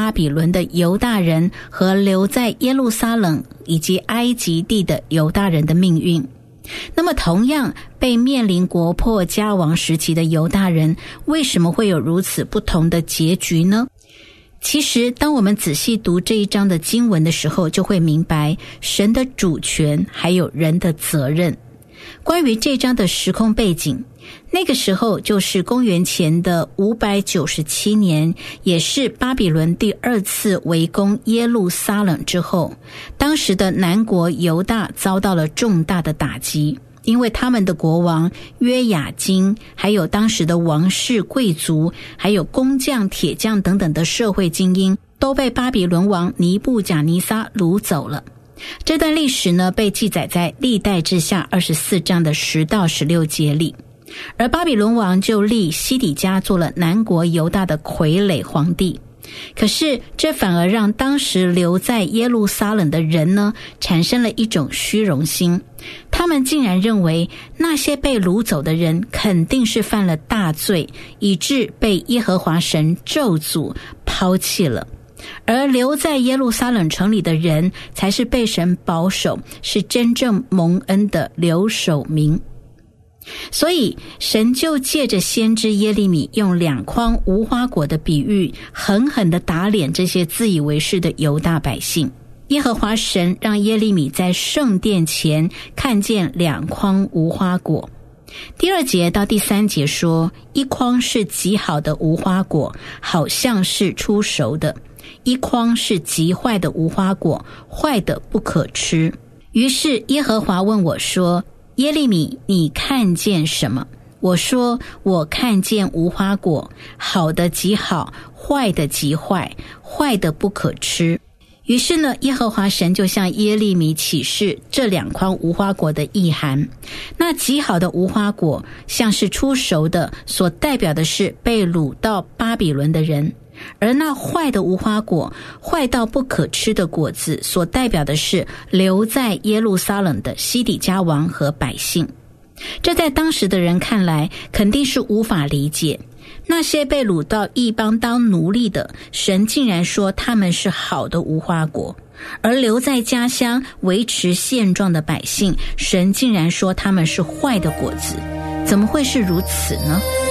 巴比伦的犹大人和留在耶路撒冷以及埃及地的犹大人的命运。那么同样被面临国破家亡时期的犹大人，为什么会有如此不同的结局呢？其实当我们仔细读这一章的经文的时候，就会明白神的主权还有人的责任。关于这章的时空背景，那个时候就是公元前的597年，也是巴比伦第二次围攻耶路撒冷之后，当时的南国犹大遭到了重大的打击，因为他们的国王约雅斤，还有当时的王室贵族，还有工匠、铁匠等等的社会精英，都被巴比伦王尼布甲尼撒掳走了。这段历史呢，被记载在历代志下24章的10到16节里。而巴比伦王就立西底家做了南国犹大的傀儡皇帝，可是这反而让当时留在耶路撒冷的人呢，产生了一种虚荣心。他们竟然认为那些被掳走的人肯定是犯了大罪，以致被耶和华神咒诅抛弃了，而留在耶路撒冷城里的人才是被神保守，是真正蒙恩的留守民。所以神就借着先知耶利米用2筐无花果的比喻，狠狠地打脸这些自以为是的犹大百姓。耶和华神让耶利米在圣殿前看见2筐无花果。第2节到第3节说，一筐是极好的无花果，好像是初熟的；一筐是极坏的无花果，坏的不可吃。于是耶和华问我说，耶利米，你看见什么？我说，我看见无花果，好的极好，坏的极坏，坏的不可吃。于是呢，耶和华神就向耶利米启示这2筐无花果的意涵。那极好的无花果像是初熟的，所代表的是被掳到巴比伦的人；而那坏的无花果，坏到不可吃的果子，所代表的是留在耶路撒冷的西底家王和百姓。这在当时的人看来肯定是无法理解，那些被掳到异邦当奴隶的，神竟然说他们是好的无花果；而留在家乡维持现状的百姓，神竟然说他们是坏的果子。怎么会是如此呢？